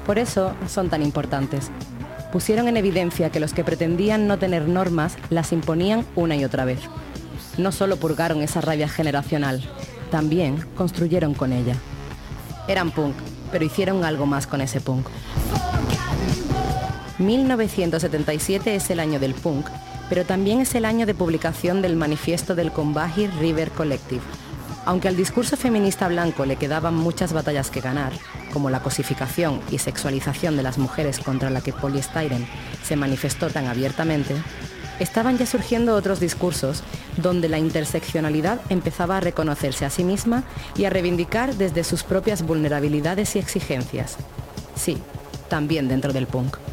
Por eso son tan importantes. Pusieron en evidencia que los que pretendían no tener normas las imponían una y otra vez. No solo purgaron esa rabia generacional, también construyeron con ella. Eran punk, pero hicieron algo más con ese punk. 1977 es el año del punk, pero también es el año de publicación del manifiesto del Combahee River Collective. Aunque al discurso feminista blanco le quedaban muchas batallas que ganar, como la cosificación y sexualización de las mujeres contra la que Poly Styrene se manifestó tan abiertamente, estaban ya surgiendo otros discursos donde la interseccionalidad empezaba a reconocerse a sí misma y a reivindicar desde sus propias vulnerabilidades y exigencias. Sí, también dentro del punk.